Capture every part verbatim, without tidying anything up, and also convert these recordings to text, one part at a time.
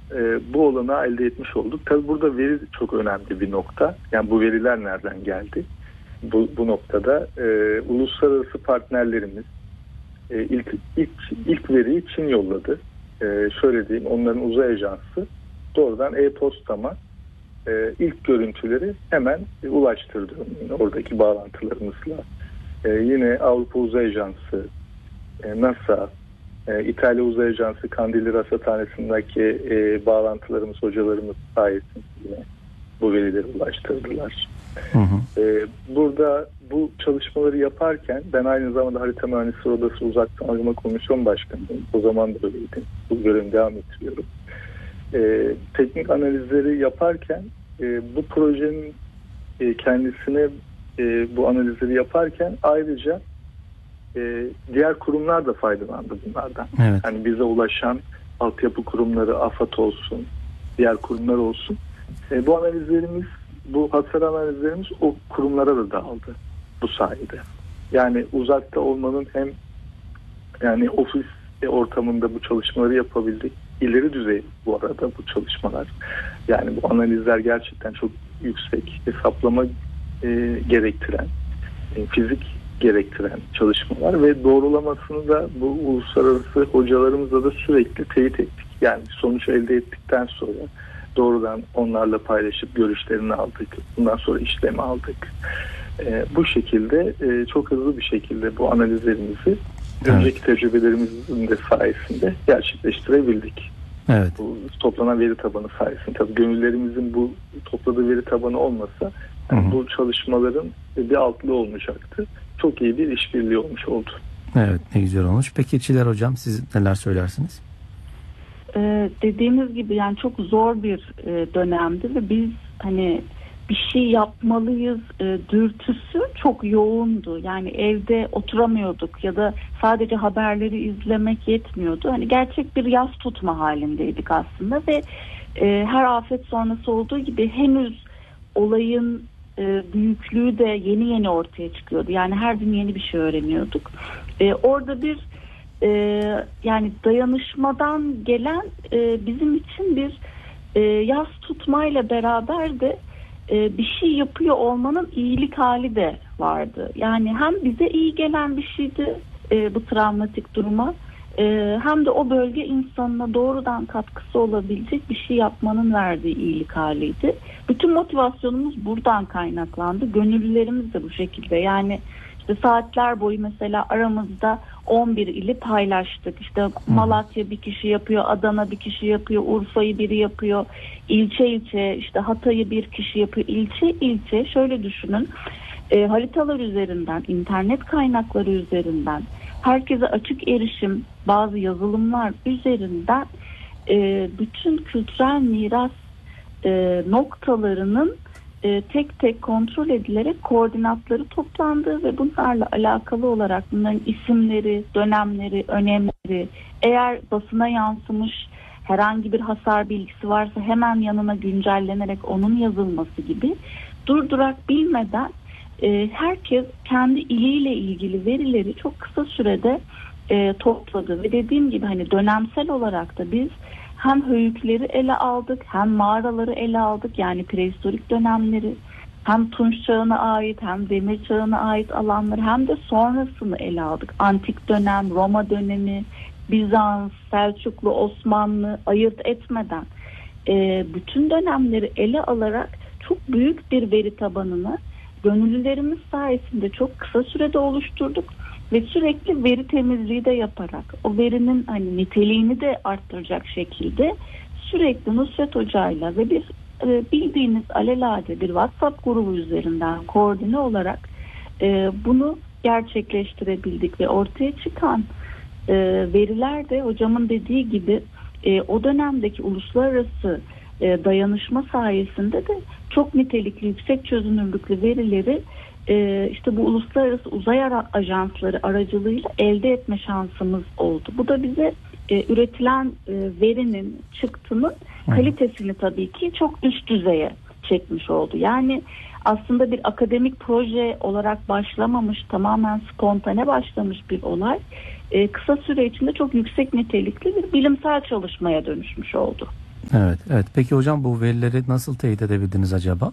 e, bu olanağı elde etmiş olduk. Tabii burada veri çok önemli bir nokta. Yani bu veriler nereden geldi? Bu, bu noktada e, uluslararası partnerlerimiz e, ilk, ilk, ilk veriyi Çin yolladı. E, şöyle diyeyim, onların uzay ajansı doğrudan e-postama e, ilk görüntüleri hemen e, ulaştırdı. Yani oradaki bağlantılarımızla. E, yine Avrupa Uzay Ajansı, e, NASA, e, İtalya Uzay Ajansı Kandilli Rasathanesi'ndeki e, bağlantılarımız, hocalarımız sayesinde yine bu verileri ulaştırdılar. Hı hı. E, burada bu çalışmaları yaparken ben aynı zamanda Harita Mühendisleri Odası Uzaktan Algılama Komisyon Başkanıyım. O zaman da öyleydim. Bu görevimi devam ettiriyorum. E, teknik analizleri yaparken e, bu projenin e, kendisine e, bu analizleri yaparken ayrıca e, diğer kurumlar da faydalandı bunlardan. Evet. Yani bize ulaşan altyapı kurumları, AFAD olsun, diğer kurumlar olsun. E, bu analizlerimiz, bu hasar analizlerimiz o kurumlara da dağıldı bu sayede. Yani uzakta olmanın hem yani ofis ortamında bu çalışmaları yapabildik. İleri düzey bu arada bu çalışmalar. Yani bu analizler gerçekten çok yüksek hesaplama e, gerektiren, e, fizik gerektiren çalışmalar ve doğrulamasını da bu uluslararası hocalarımızla da sürekli teyit ettik. Yani sonuç elde ettikten sonra doğrudan onlarla paylaşıp görüşlerini aldık. Bundan sonra işlemi aldık. E, bu şekilde e, çok hızlı bir şekilde bu analizlerimizi evet. önceki tecrübelerimizin de sayesinde gerçekleştirebildik. Evet. Bu toplanan veri tabanı sayesinde. Tabii gönüllerimizin bu topladığı veri tabanı olmasa yani bu çalışmaların bir altlığı olmayacaktı. Çok iyi bir işbirliği olmuş oldu. Evet, ne güzel olmuş. Peki Çiler Hocam, siz neler söylersiniz? Ee, dediğimiz gibi yani çok zor bir e, dönemdi ve biz hani bir şey yapmalıyız e, dürtüsü çok yoğundu. Yani evde oturamıyorduk ya da sadece haberleri izlemek yetmiyordu. Hani gerçek bir yas tutma halindeydik aslında ve e, her afet sonrası olduğu gibi henüz olayın e, büyüklüğü de yeni yeni ortaya çıkıyordu. Yani her gün yeni bir şey öğreniyorduk. E, orada bir e, yani dayanışmadan gelen e, bizim için bir e, yas tutmayla beraber de bir şey yapıyor olmanın iyilik hali de vardı. Yani hem bize iyi gelen bir şeydi e, bu travmatik duruma e, hem de o bölge insanına doğrudan katkısı olabilecek bir şey yapmanın verdiği iyilik haliydi. Bütün motivasyonumuz buradan kaynaklandı. Gönüllülerimiz de bu şekilde. Yani işte saatler boyu mesela aramızda on bir ili paylaştık. İşte Malatya bir kişi yapıyor, Adana bir kişi yapıyor, Urfa'yı biri yapıyor, ilçe ilçe, işte Hatay'ı bir kişi yapıyor, ilçe ilçe. Şöyle düşünün, e, haritalar üzerinden, internet kaynakları üzerinden, herkese açık erişim, bazı yazılımlar üzerinden e, bütün kültürel miras e, noktalarının E, tek tek kontrol edilerek koordinatları toplandı ve bunlarla alakalı olarak bunların isimleri, dönemleri, önemleri, eğer basına yansımış herhangi bir hasar bilgisi varsa hemen yanına güncellenerek onun yazılması gibi durdurak bilmeden e, herkes kendi iliyle ilgili verileri çok kısa sürede e, topladı ve dediğim gibi hani dönemsel olarak da biz hem höyükleri ele aldık, hem mağaraları ele aldık, yani prehistorik dönemleri, hem Tunç çağına ait, hem Demir çağına ait alanları, hem de sonrasını ele aldık. Antik dönem, Roma dönemi, Bizans, Selçuklu, Osmanlı ayırt etmeden e, bütün dönemleri ele alarak çok büyük bir veri tabanını gönüllülerimiz sayesinde çok kısa sürede oluşturduk. Ve sürekli veri temizliği de yaparak o verinin hani niteliğini de arttıracak şekilde sürekli Nusret Hoca'yla ve bir e, bildiğiniz alelade bir WhatsApp grubu üzerinden koordine olarak e, bunu gerçekleştirebildik ve ortaya çıkan e, veriler de hocamın dediği gibi e, o dönemdeki uluslararası e, dayanışma sayesinde de çok nitelikli, yüksek çözünürlüklü verileri Ee, işte bu uluslararası uzay ajansları aracılığıyla elde etme şansımız oldu. Bu da bize e, üretilen e, verinin, çıktının kalitesini tabii ki çok üst düzeye çekmiş oldu. Yani aslında bir akademik proje olarak başlamamış, tamamen spontane başlamış bir olay e, kısa süre içinde çok yüksek nitelikli bir bilimsel çalışmaya dönüşmüş oldu. Evet, evet. Peki hocam bu verileri nasıl teyit edebildiniz acaba?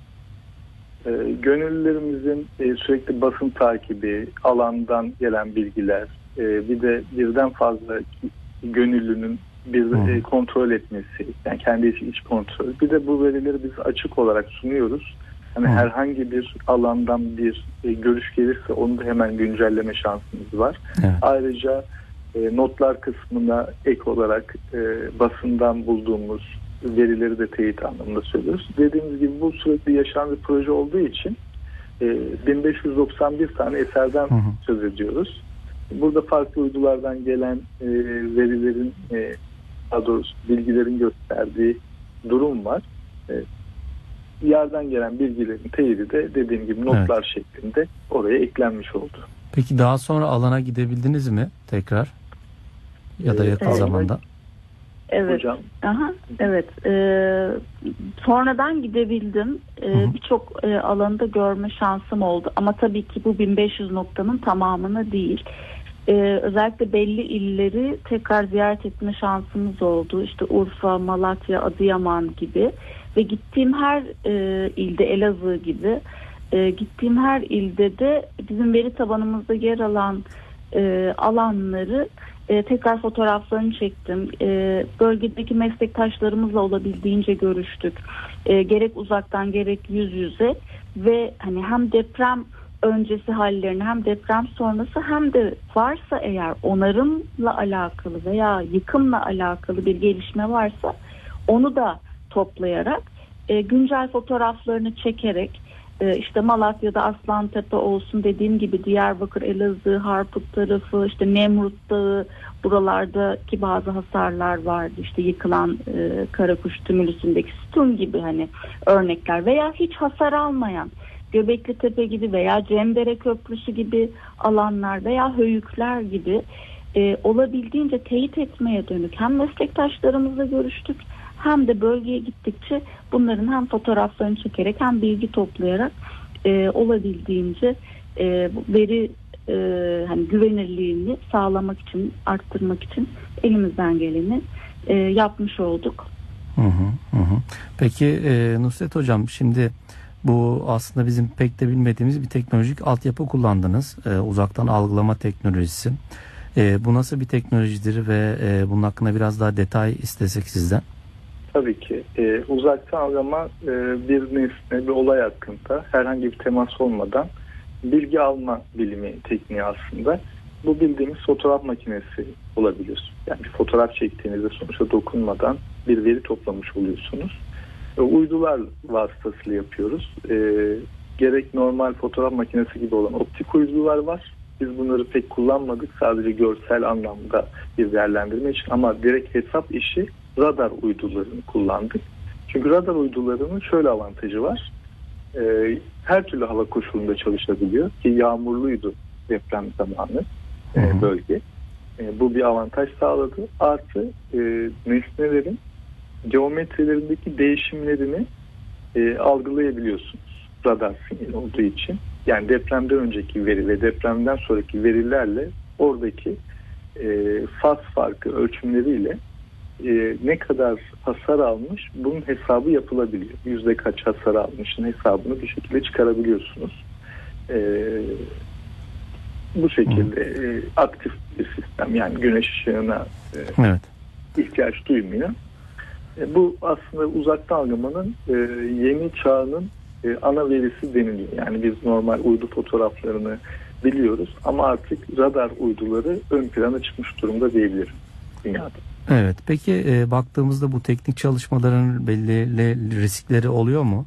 E, gönüllülerimizin e, sürekli basın takibi, alandan gelen bilgiler, e, bir de birden fazla gönüllünün bir e, kontrol etmesi, yani kendi iç, iç kontrol. Bir de bu verileri biz açık olarak sunuyoruz. Hani Hı. herhangi bir alandan bir e, görüş gelirse onu da hemen güncelleme şansımız var. Evet. Ayrıca e, notlar kısmına ek olarak e, basından bulduğumuz verileri de teyit anlamında söylüyoruz. Dediğimiz gibi bu sürekli yaşayan bir proje olduğu için e, bin beş yüz doksan bir tane eserden Hı. söz ediyoruz. Burada farklı uydulardan gelen e, verilerin, e, daha doğrusu bilgilerin gösterdiği durum var. E, yerden gelen bilgilerin teyidi de dediğim gibi notlar evet. şeklinde oraya eklenmiş oldu. Peki daha sonra alana gidebildiniz mi tekrar? Ya da yakın evet. zamanda? Evet. Hocam. Aha, evet. Ee, sonradan gidebildim. Ee, Birçok e, alanı da görme şansım oldu. Ama tabii ki bu bin beş yüz noktanın tamamını değil. Ee, özellikle belli illeri tekrar ziyaret etme şansımız oldu. İşte Urfa, Malatya, Adıyaman gibi. Ve gittiğim her e, ilde, Elazığ gibi e, gittiğim her ilde de bizim veri tabanımızda yer alan e, alanları e, tekrar fotoğraflarını çektim. E, bölgedeki meslektaşlarımızla olabildiğince görüştük. E, gerek uzaktan gerek yüz yüze ve hani hem deprem öncesi hallerini hem deprem sonrası hem de varsa eğer onarımla alakalı veya yıkımla alakalı bir gelişme varsa onu da toplayarak e, güncel fotoğraflarını çekerek e, işte Malatya'da Aslantepe olsun, dediğim gibi Diyarbakır, Elazığ, Harput tarafı, işte Nemrut Dağı, buralardaki bazı hasarlar vardı. İşte yıkılan e, Karakuş Tümülüsü'ndeki sütun gibi hani örnekler veya hiç hasar almayan Göbekli Tepe gibi veya Cembere Köprüsü gibi alanlar veya höyükler gibi e, olabildiğince teyit etmeye dönük hem meslektaşlarımızla görüştük hem de bölgeye gittikçe bunların hem fotoğraflarını çekerek hem bilgi toplayarak e, olabildiğince e, veri e, hani güvenirliğini sağlamak için, arttırmak için elimizden geleni e, yapmış olduk. Hı hı hı. Peki e, Nusret Hocam, şimdi bu aslında bizim pek de bilmediğimiz bir teknolojik altyapı kullandınız. E, uzaktan algılama teknolojisi. E, bu nasıl bir teknolojidir ve e, bunun hakkında biraz daha detay istesek sizden? Tabii ki. E, uzaktan algılama e, bir nesne, bir olay hakkında herhangi bir temas olmadan bilgi alma bilimi tekniği aslında. Bu bildiğimiz fotoğraf makinesi olabilir. Yani bir fotoğraf çektiğinizde sonuçta dokunmadan bir veri toplamış oluyorsunuz. E, uydular vasıtasıyla yapıyoruz. E, gerek normal fotoğraf makinesi gibi olan optik uydular var. Biz bunları pek kullanmadık. Sadece görsel anlamda bir değerlendirme için, ama direkt hesap işi radar uydularını kullandık. Çünkü radar uydularının şöyle avantajı var. E, her türlü hava koşulunda çalışabiliyor ki yağmurluydu deprem zamanı e, bölge. E, bu bir avantaj sağladı. Artı e, nesnelerin geometrilerindeki değişimlerini e, algılayabiliyorsunuz radar sinyali olduğu için. Yani depremden önceki veri ve depremden sonraki verilerle oradaki e, faz farkı ölçümleriyle e, ne kadar hasar almış bunun hesabı yapılabiliyor. Yüzde kaç hasar almışın hesabını bir şekilde çıkarabiliyorsunuz. E, bu şekilde e, aktif bir sistem, yani güneş ışığına e, evet. ihtiyaç duymuyor. E, bu aslında uzaktan algılamanın e, yeni çağının e, ana verisi deniliyor. Yani biz normal uydu fotoğraflarını biliyoruz ama artık radar uyduları ön plana çıkmış durumda diyebilirim dünyada. Evet. Peki e, baktığımızda bu teknik çalışmaların belli riskleri oluyor mu?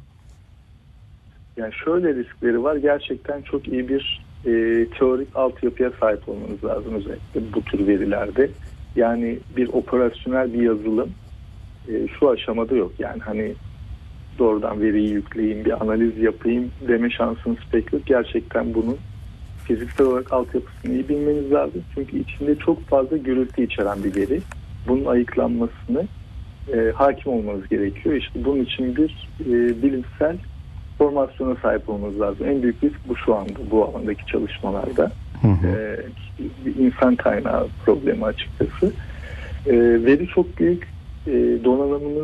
Yani şöyle riskleri var. Gerçekten çok iyi bir e, teorik altyapıya sahip olmanız lazım özellikle bu tür verilerde. Yani bir operasyonel bir yazılım e, şu aşamada yok. Yani hani doğrudan veriyi yükleyeyim, bir analiz yapayım deme şansınız pek yok. Gerçekten bunun fiziksel olarak altyapısını iyi bilmeniz lazım. Çünkü içinde çok fazla gürültü içeren bir veri. Bunun ayıklanmasını e, hakim olmanız gerekiyor. İşte bunun için bir e, bilimsel formasyona sahip olmanız lazım. En büyük risk bu şu anda bu alandaki çalışmalarda. Hı hı. E, insan kaynağı problemi açıkçası. E, veri çok büyük. e, donanımını